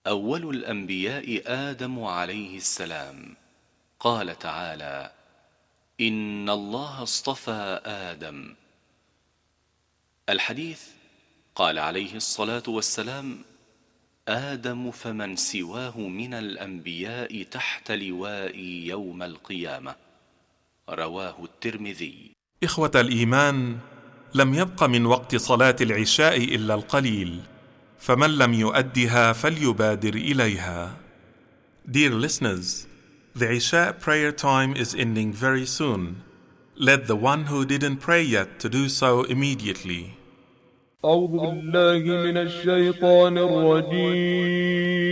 أول الأنبياء آدم عليه السلام. قال تعالى: إن الله اصطفى آدم. الحديث: قال عليه الصلاة والسلام: آدم فمن سواه من الأنبياء تحت لوائي يوم القيامة. رواه الترمذي. إخوة الإيمان، لم يبق من وقت صلاة العشاء إلا القليل، فمن لم يؤدها فليبادر إليها. Dear listeners, the Isha prayer time is ending very soon. Let the one who didn't pray yet to do so immediately. أعوذ بالله من الشيطان الرجيم.